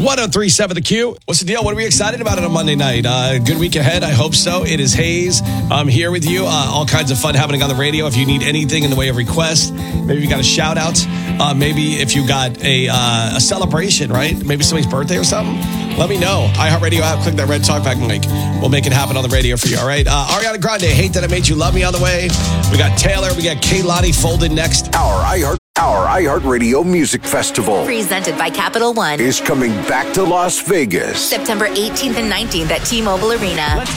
1037 The Q. What's the deal? What are we excited about it on Monday night? Good week ahead. I hope so. It is Hayes. I'm here with you. All kinds of fun happening on the radio. If you need anything in the way of requests, maybe you got a shout out. Maybe if you got a celebration, right? Maybe somebody's birthday or something. Let me know. iHeartRadio app. Click that red talkback mic. We'll make it happen on the radio for you. All right. Ariana Grande, Hate That I Made You Love Me on the way. We got Taylor. We got Kehlani folded next. Our iHeartRadio Music Festival, presented by Capital One, is coming back to Las Vegas. September 18th and 19th at T-Mobile Arena.